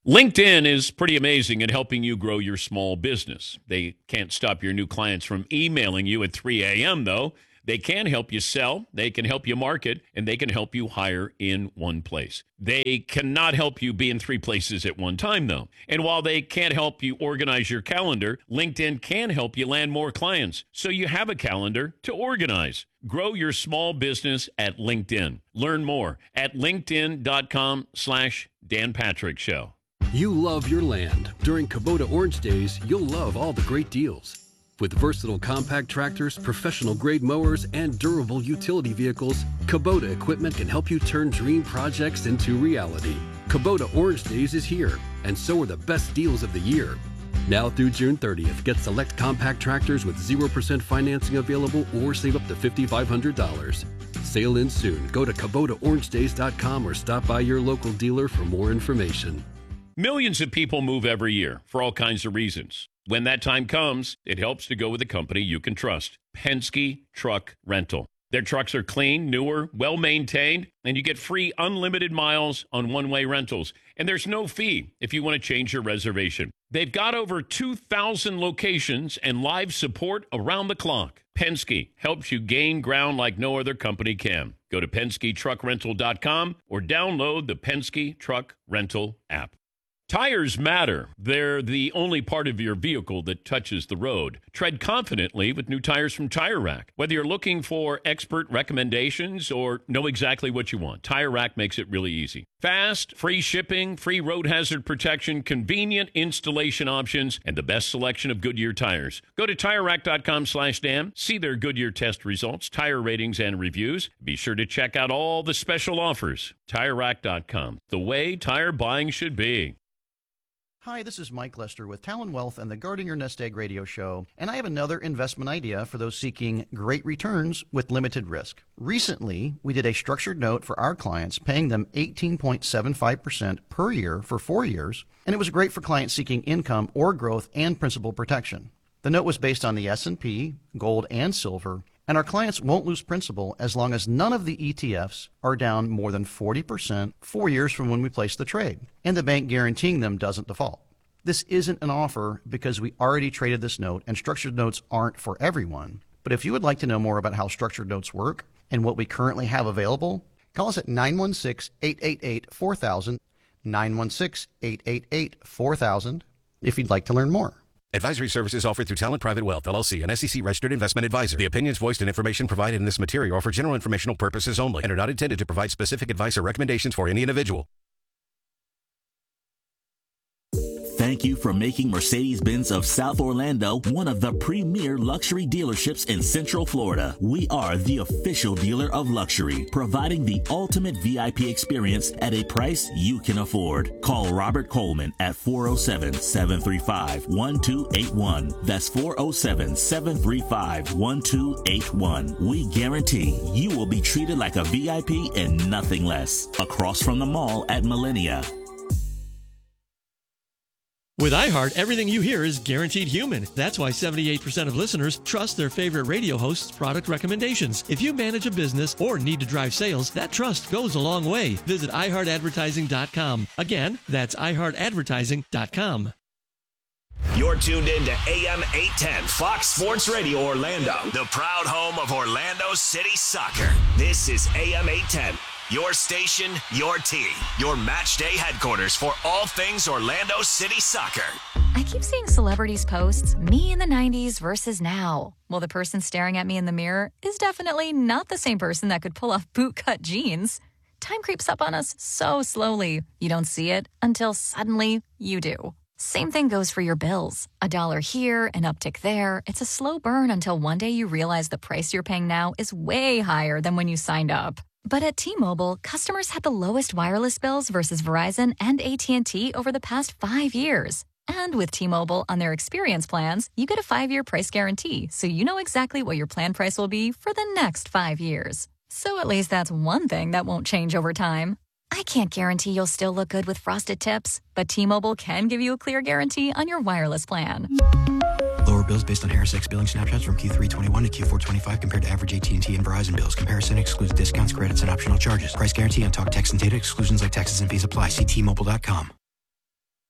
LinkedIn is pretty amazing at helping you grow your small business. They can't stop your new clients from emailing you at 3 a.m., though. They can help you sell, they can help you market, and they can help you hire in one place. They cannot help you be in 3 places at one time, though. And while they can't help you organize your calendar, LinkedIn can help you land more clients so you have a calendar to organize. Grow your small business at LinkedIn. Learn more at linkedin.com/Dan Patrick Show. You love your land. During Kubota Orange Days, you'll love all the great deals. With versatile compact tractors, professional-grade mowers, and durable utility vehicles, Kubota equipment can help you turn dream projects into reality. Kubota Orange Days is here, and so are the best deals of the year. Now through June 30th, get select compact tractors with 0% financing available or save up to $5,500. Sale ends soon. Go to KubotaOrangeDays.com or stop by your local dealer for more information. Millions of people move every year for all kinds of reasons. When that time comes, it helps to go with a company you can trust. Penske Truck Rental. Their trucks are clean, newer, well-maintained, and you get free unlimited miles on one-way rentals. And there's no fee if you want to change your reservation. They've got over 2,000 locations and live support around the clock. Penske helps you gain ground like no other company can. Go to PenskeTruckRental.com or download the Penske Truck Rental app. Tires matter. They're the only part of your vehicle that touches the road. Tread confidently with new tires from Tire Rack. Whether you're looking for expert recommendations or know exactly what you want, Tire Rack makes it really easy. Fast, free shipping, free road hazard protection, convenient installation options, and the best selection of Goodyear tires. Go to TireRack.com/Dan. See their Goodyear test results, tire ratings, and reviews. Be sure to check out all the special offers. TireRack.com. The way tire buying should be. Hi, this is Mike Lester with Talon Wealth and the Guarding Your Nest Egg radio show, and I have another investment idea for those seeking great returns with limited risk. Recently, we did a structured note for our clients, paying them 18.75% per year for 4 years, and it was great for clients seeking income or growth and principal protection. The note was based on the S&P, gold, and silver, and our clients won't lose principal as long as none of the ETFs are down more than 40% 4 years from when we place the trade, and the bank guaranteeing them doesn't default. This isn't an offer because we already traded this note, and structured notes aren't for everyone. But if you would like to know more about how structured notes work and what we currently have available, call us at 916-888-4000, 916-888-4000, if you'd like to learn more. Advisory services offered through Talent Private Wealth, LLC, an SEC-registered investment advisor. The opinions voiced and information provided in this material are for general informational purposes only and are not intended to provide specific advice or recommendations for any individual. Thank you for making Mercedes-Benz of South Orlando one of the premier luxury dealerships in Central Florida. We are the official dealer of luxury, providing the ultimate VIP experience at a price you can afford. Call Robert Coleman at 407-735-1281. That's 407-735-1281. We guarantee you will be treated like a VIP and nothing less. Across from the mall at Millennia. With iHeart, everything you hear is guaranteed human. That's why 78% of listeners trust their favorite radio host's product recommendations. If you manage a business or need to drive sales, that trust goes a long way. Visit iHeartAdvertising.com. Again, that's iHeartAdvertising.com. You're tuned in to AM 810 Fox Sports Radio Orlando, the proud home of Orlando City Soccer. This is AM 810. Your station, your team, your match day headquarters for all things Orlando City Soccer. I keep seeing celebrities posts, me in the 90s versus now. Well, the person staring at me in the mirror is definitely not the same person that could pull off bootcut jeans. Time creeps up on us so slowly. You don't see it until suddenly you do. Same thing goes for your bills. $1 here, an uptick there. It's a slow burn until one day you realize the price you're paying now is way higher than when you signed up. But at T-Mobile, customers had the lowest wireless bills versus Verizon and AT&T over the past 5 years. And with T-Mobile on their experience plans, you get a 5-year price guarantee, so you know exactly what your plan price will be for the next 5 years. So at least that's one thing that won't change over time. I can't guarantee you'll still look good with frosted tips, but T-Mobile can give you a clear guarantee on your wireless plan. Lower bills based on Harris X billing snapshots from Q3 21 to Q4 25 compared to average AT&T and Verizon bills. Comparison excludes discounts, credits, and optional charges. Price guarantee on talk, text, and data. Exclusions like taxes and fees apply. See T-Mobile.com.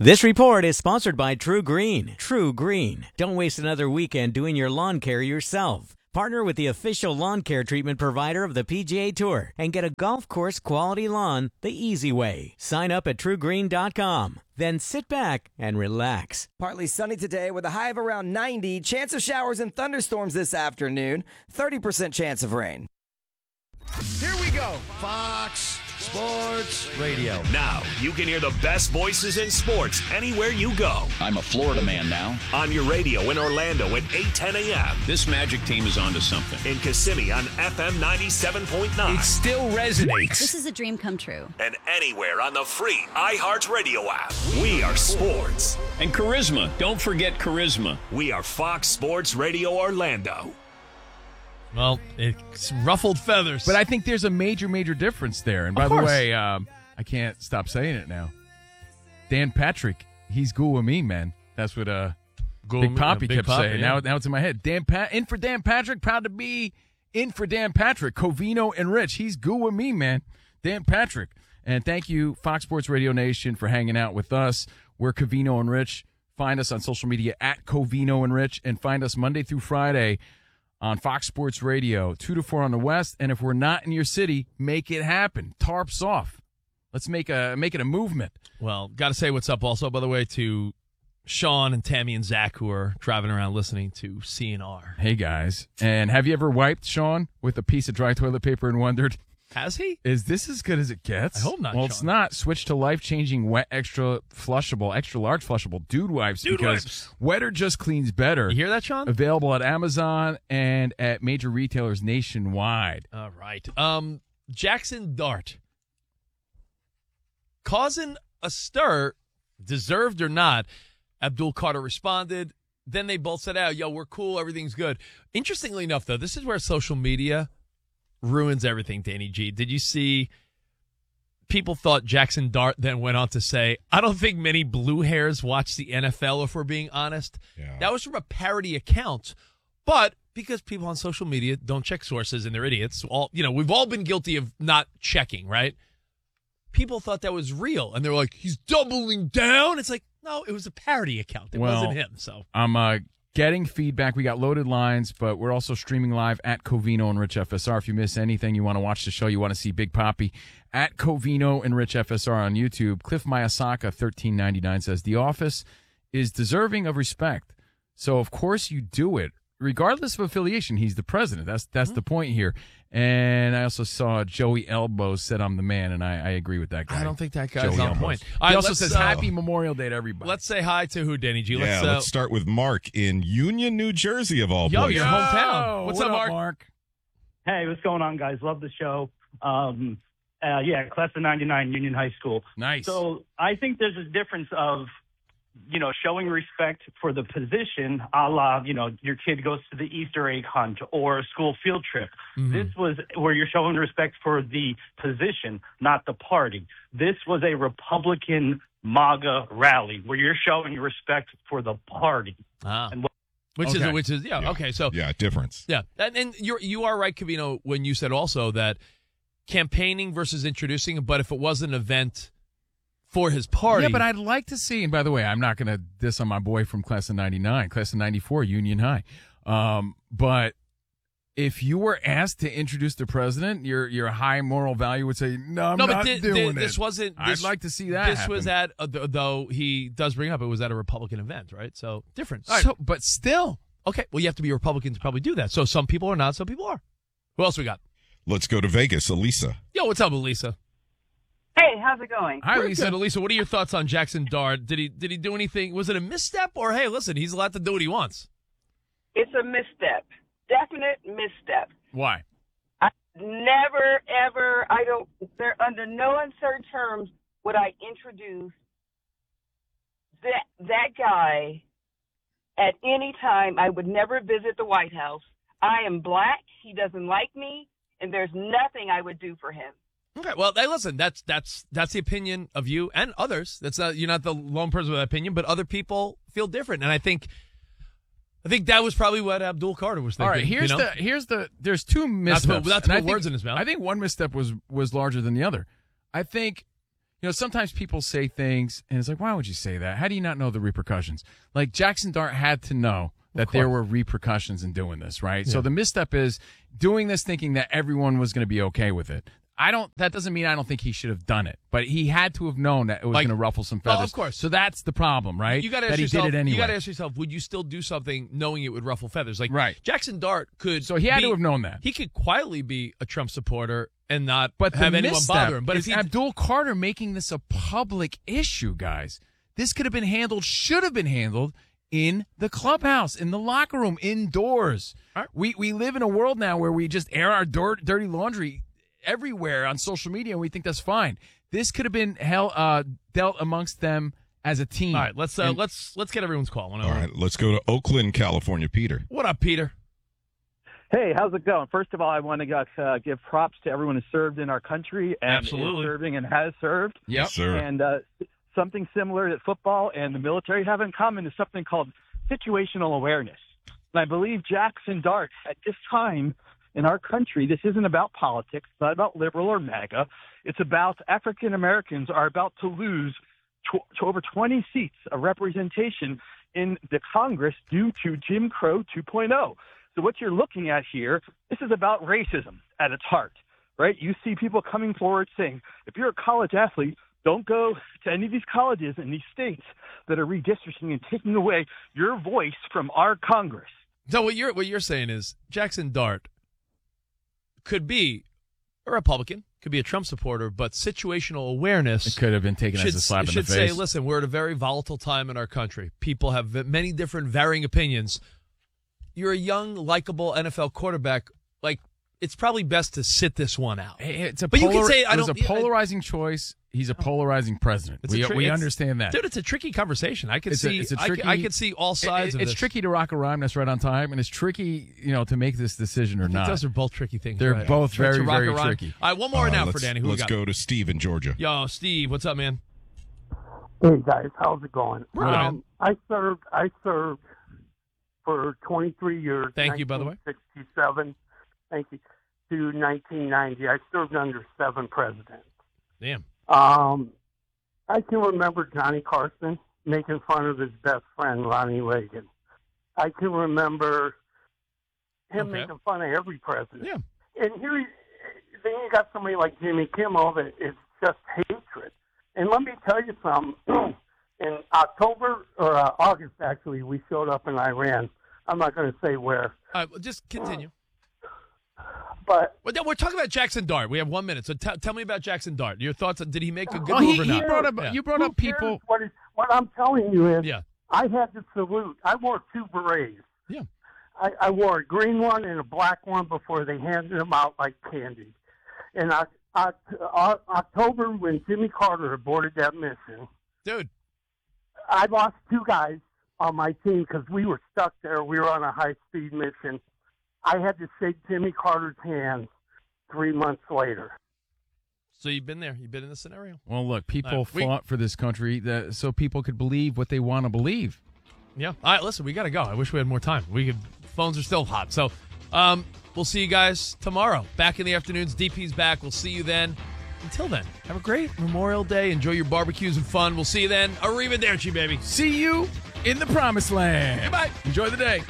This report is sponsored by True Green. True Green. Don't waste another weekend doing your lawn care yourself. Partner with the official lawn care treatment provider of the PGA Tour and get a golf course quality lawn the easy way. Sign up at truegreen.com. Then sit back and relax. Partly sunny today with a high of around 90. Chance of showers and thunderstorms this afternoon. 30% chance of rain. Here we go. Fox Sports Radio. Now, you can hear the best voices in sports anywhere you go. I'm a Florida man now. On your radio in Orlando at 8:10 a.m. This Magic team is onto something. In Kissimmee on FM 97.9. It still resonates. This is a dream come true. And anywhere on the free iHeartRadio app. We are sports. And charisma. Don't forget charisma. We are Fox Sports Radio Orlando. Well, it's ruffled feathers. But I think there's a major, major difference there. And by the way, I can't stop saying it now. Dan Patrick, he's cool with me, man. That's what Big Poppy kept saying. Yeah. Now it's in my head. In for Dan Patrick. Proud to be in for Dan Patrick. Covino and Rich. He's cool with me, man. Dan Patrick. And thank you, Fox Sports Radio Nation, for hanging out with us. We're Covino and Rich. Find us on social media at Covino and Rich. And find us Monday through Friday on Fox Sports Radio, 2 to 4 on the West. And if we're not in your city, make it happen. Tarps off. Let's make it a movement. Well, got to say what's up also, by the way, to Sean and Tammy and Zach, who are driving around listening to CNR. Hey, guys. And have you ever wiped, Sean, with a piece of dry toilet paper and wondered, has he? Is this as good as it gets? I hope not, Well, Sean. It's not. Switch to life-changing wet, extra large flushable Dude Wipes because wetter just cleans better. You hear that, Sean? Available at Amazon and at major retailers nationwide. All right. Jackson Dart. Causing a stir, deserved or not. Abdul Carter responded. Then they both said, yo, we're cool. Everything's good. Interestingly enough, though, this is where social media ruins everything, Danny G. Did you see people thought Jackson Dart then went on to say, I don't think many blue hairs watch the NFL, if we're being honest. Yeah. That was from a parody account. But because people on social media don't check sources and they're idiots, we've all been guilty of not checking, right? People thought that was real. And they were like, he's doubling down. It's like, no, it was a parody account. It wasn't him. So I'm getting feedback. We got loaded lines, but we're also streaming live at Covino and Rich FSR. If you miss anything, you want to watch the show, you want to see Big Poppy, at Covino and Rich FSR on YouTube. Cliff Mayasaka, 1399, says, The Office is deserving of respect. So, of course, you do it. Regardless of affiliation, he's the president. That's the point here. And I also saw Joey Elbows said I'm the man, and I agree with that guy. I don't think that guy's on point. He also says Happy Memorial Day to everybody. Let's say hi to who, Danny G? Let's start with Mark in Union, New Jersey, of all places. Your hometown. What's up, Mark? Hey, what's going on, guys? Love the show. Class of 99, Union High School. Nice. So I think there's a difference of, showing respect for the position, a la, your kid goes to the Easter egg hunt or a school field trip. Mm-hmm. This was where you're showing respect for the position, not the party. This was a Republican MAGA rally where you're showing respect for the party. Difference. Yeah, and you are right, Covino, when you said also that campaigning versus introducing, but if it was an event for his party. Yeah, but I'd like to see, and by the way, I'm not going to diss on my boy from class of 99, class of 94, Union High. But if you were asked to introduce the president, your high moral value would say, I'm not doing it. This wasn't. I'd like to see that This happen. was at, though he does bring up, it was at a Republican event, right? So different. But still. Okay, well, you have to be a Republican to probably do that. So some people are not, some people are. Who else we got? Let's go to Vegas. Elisa. Yo, what's up, Elisa? Hey, how's it going? Hi, Lisa. Elisa, what are your thoughts on Jackson Dart? Did he do anything? Was it a misstep, or hey, listen, he's allowed to do what he wants? It's a misstep, definite misstep. Why? Never, ever. Under no uncertain terms would I introduce that guy at any time. I would never visit the White House. I am black. He doesn't like me, and there's nothing I would do for him. Okay, well, hey, listen, that's the opinion of you and others. You're not the lone person with that opinion, but other people feel different, and I think that was probably what Abdul Carter was thinking. All right, there's two missteps. Not to put words in his mouth. I think one misstep was larger than the other. I think, sometimes people say things, and it's like, why would you say that? How do you not know the repercussions? Like, Jackson Dart had to know that there were repercussions in doing this, right? Yeah. So the misstep is doing this thinking that everyone was going to be okay with it. That doesn't mean I don't think he should have done it, but he had to have known that it was going to ruffle some feathers. Oh, of course. So that's the problem, right? You got to ask yourself. You got to ask yourself: would you still do something knowing it would ruffle feathers? Like, right. Jackson Dart could. So he had to have known that. He could quietly be a Trump supporter and not have anyone bother him. But if Abdul Carter making this a public issue, guys, this could have been handled. Should have been handled in the clubhouse, in the locker room, indoors. Right. We live in a world now where we just air our dirty laundry everywhere on social media, and we think that's fine. This could have been dealt amongst them as a team. All right, let's get everyone's call. All right, let's go to Oakland, California. Peter. What up, Peter? Hey, how's it going? First of all, I want to give props to everyone who served in our country and is serving and has served. Yep, sir. And something similar that football and the military have in common is something called situational awareness. And I believe Jackson Dart, at this time in our country, this isn't about politics. It's not about liberal or MAGA. It's about African Americans are about to lose to over 20 seats of representation in the Congress due to Jim Crow 2.0. So what you're looking at here, this is about racism at its heart, right? You see people coming forward saying, if you're a college athlete, don't go to any of these colleges in these states that are redistricting and taking away your voice from our Congress. So what you're saying is Jackson Dart could be a Republican, could be a Trump supporter, but situational awareness it could have been taken as a slap in the face. Should say, listen, we're at a very volatile time in our country. People have many different varying opinions. You're a young, likable NFL quarterback. Like, it's probably best to sit this one out. It's a polarizing choice. He's a polarizing president. We understand that. Dude, it's a tricky conversation. I could see all sides of this. It's tricky to rock a rhyme that's right on time, and it's tricky, to make this decision or not. Those are both tricky things. They're both very, very tricky. All right, one more now for Danny. Let's go to Steve in Georgia. Yo, Steve, what's up, man? Hey, guys, how's it going? I served for 23 years. Thank you, by the way. 1967, thank you, to 1990. I served under 7 presidents. Damn. I can remember Johnny Carson making fun of his best friend, Ronnie Reagan. I can remember him making fun of every president. Yeah. And then you got somebody like Jimmy Kimmel that is just hatred. And let me tell you something. In October or August, actually, we showed up in Iran. I'm not going to say where. All right, well, just continue. But we're talking about Jackson Dart. We have 1 minute, so tell me about Jackson Dart. Your thoughts? Did he make a good move or not? You brought up people. What I'm telling you is, I had to salute. I wore 2 berets. Yeah. I wore a green one and a black one before they handed them out like candy. And October, when Jimmy Carter aborted that mission, dude, I lost 2 guys on my team because we were stuck there. We were on a high-speed mission. I had to shake Jimmy Carter's hand 3 months later. So you've been there. You've been in the scenario. Well, look, people fought for this country so people could believe what they want to believe. Yeah. All right, listen, we got to go. I wish we had more time. Phones are still hot. So we'll see you guys tomorrow. Back in the afternoons. DP's back. We'll see you then. Until then, have a great Memorial Day. Enjoy your barbecues and fun. We'll see you then. Arrivederci, baby. See you in the promised land. Goodbye. Enjoy the day.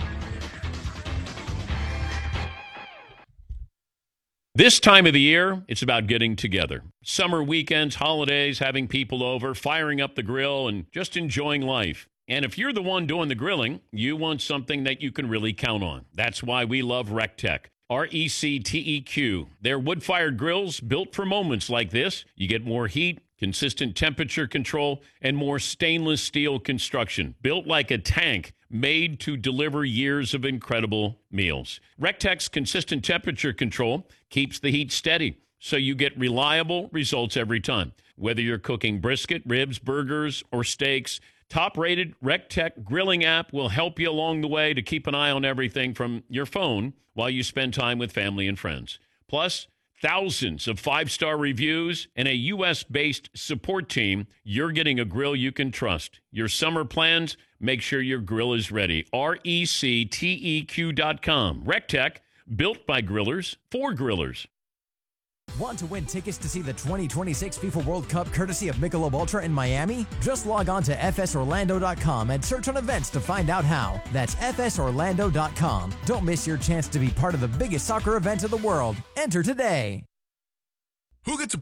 This time of the year, it's about getting together. Summer weekends, holidays, having people over, firing up the grill, and just enjoying life. And if you're the one doing the grilling, you want something that you can really count on. That's why we love RecTech. RECTEQ. They're wood-fired grills built for moments like this. You get more heat, consistent temperature control, and more stainless steel construction. Built like a tank, made to deliver years of incredible meals. RecTech's consistent temperature control keeps the heat steady, so you get reliable results every time. Whether you're cooking brisket, ribs, burgers, or steaks, top-rated RecTech grilling app will help you along the way to keep an eye on everything from your phone while you spend time with family and friends. Plus, thousands of 5-star reviews and a U.S.-based support team. You're getting a grill you can trust. Your summer plans, make sure your grill is ready. RECTEQ.com. RecTech, built by grillers for grillers. Want to win tickets to see the 2026 FIFA World Cup courtesy of Michelob Ultra in Miami? Just log on to fsorlando.com and search on events to find out how. That's fsorlando.com. Don't miss your chance to be part of the biggest soccer event of the world. Enter today. Who gets a